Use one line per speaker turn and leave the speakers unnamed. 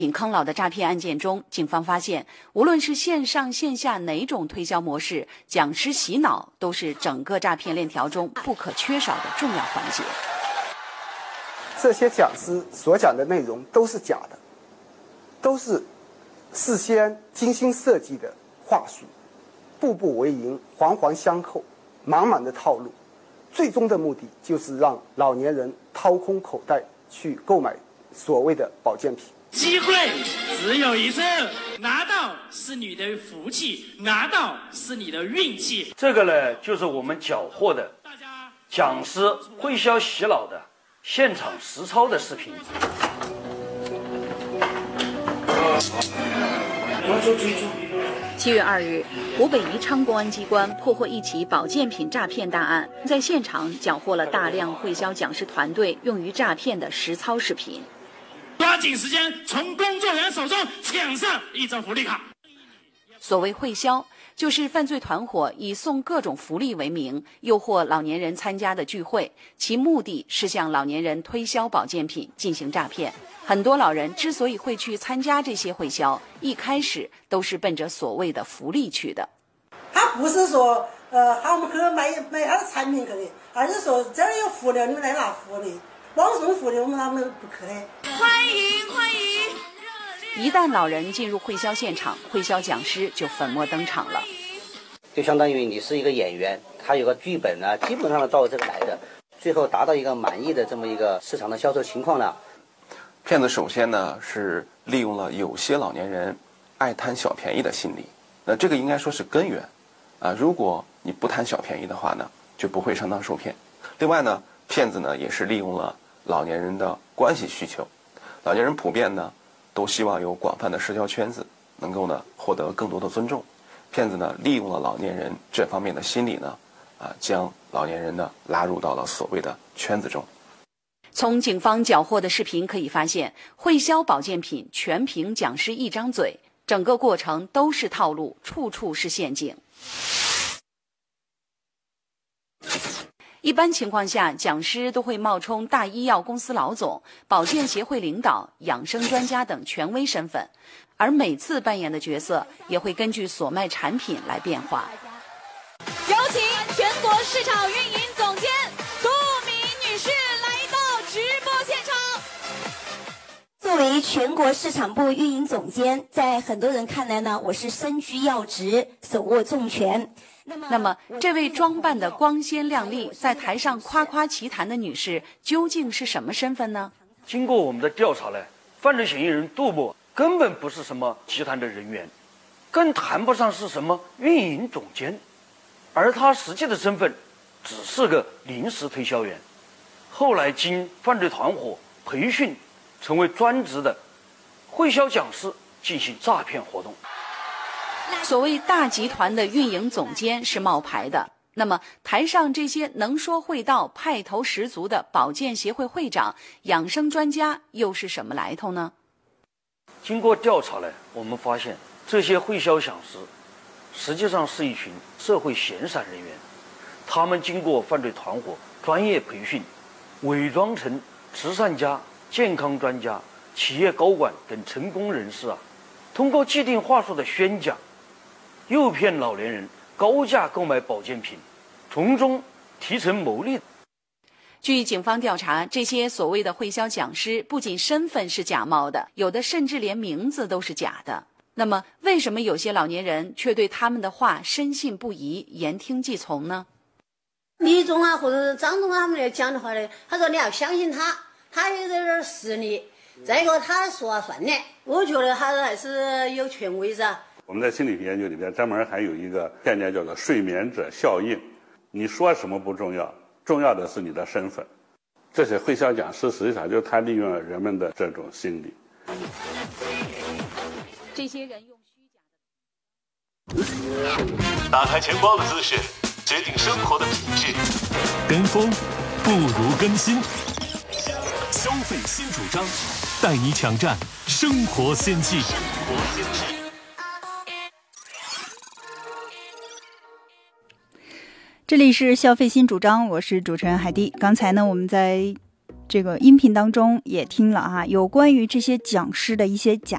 坑老的诈骗案件中，警方发现，无论是线上线下哪种推销模式，讲师洗脑都是整个诈骗链条中不可缺少的重要环节。
这些讲师所讲的内容都是假的，都是事先精心设计的话术，步步为营，环环相扣，满满的套路，最终的目的就是让老年人掏空口袋去购买所谓的保健品。
机会只有一次，拿到是你的福气，拿到是你的运气。
这个呢，就是我们缴获的讲师会销洗脑的现场实操的视频。
7月2日，湖北宜昌公安机关破获一起保健品诈骗大案，在现场缴获了大量会销讲师团队用于诈骗的实操视频。
抓紧时间从工作人员手中抢上一张福利卡。
所谓会销，就是犯罪团伙以送各种福利为名，诱惑老年人参加的聚会，其目的是向老年人推销保健品进行诈骗。很多老人之所以会去参加这些会销，一开始都是奔着所谓的福利去的。
他不是说好我们去买他的产品去的，而是说这儿有福利你们来拿福利，光送福利我们他们不去的。
欢迎欢迎！
一旦老人进入会销现场，会销讲师就粉墨登场了。
就相当于你是一个演员，他有个剧本呢，基本上照这个来的，最后达到一个满意的这么一个市场的销售情况呢。
骗子首先呢是利用了有些老年人爱贪小便宜的心理，那这个应该说是根源啊。如果你不贪小便宜的话呢，就不会上当受骗。另外呢，骗子呢也是利用了老年人的关系需求，老年人普遍呢都希望有广泛的社交圈子，能够呢获得更多的尊重。骗子呢利用了老年人这方面的心理呢，将老年人呢拉入到了所谓的圈子中。
从警方缴获的视频可以发现，会销保健品全凭讲师一张嘴，整个过程都是套路，处处是陷阱。一般情况下，讲师都会冒充大医药公司老总、保健协会领导、养生专家等权威身份，而每次扮演的角色也会根据所卖产品来变化。
有请全国市场运营总监杜敏女士来到直播现场。
作为全国市场部运营总监，在很多人看来呢，我是身居要职，手握重权。
那么，这位装扮得光鲜亮丽，在台上夸夸其谈的女士，究竟是什么身份呢？
经过我们的调查呢，犯罪嫌疑人杜某根本不是什么集团的人员，更谈不上是什么运营总监，而他实际的身份只是个临时推销员，后来经犯罪团伙培训，成为专职的会销讲师，进行诈骗活动。
所谓大集团的运营总监是冒牌的，那么台上这些能说会道、派头十足的保健协会会长、养生专家又是什么来头呢？
经过调查呢，我们发现这些会销讲师实际上是一群社会闲散人员，他们经过犯罪团伙专业培训，伪装成慈善家、健康专家、企业高管等成功人士通过既定话术的宣讲，诱骗老年人高价购买保健品，从中提成牟利。
据警方调查，这些所谓的会销讲师不仅身份是假冒的，有的甚至连名字都是假的。那么，为什么有些老年人却对他们的话深信不疑、言听计从呢？
李总或者张总他们来讲的话呢，他说你要相信他，他有点实力，再一个他说算的，我觉得他还是有权威噻。
我们在心理学研究里边专门还有一个概念叫做睡眠者效应，你说什么不重要，重要的是你的身份。这些会销讲师实际上就是他利用了人们的这种心理。
这些人用虚假
的打开钱包的姿势决定生活的品质，
跟风不如更新。消费新主张，带你抢占生活先机。
这里是消费新主张，我是主持人海蒂。刚才呢，我们在这个音频当中也听了啊，有关于这些讲师的一些假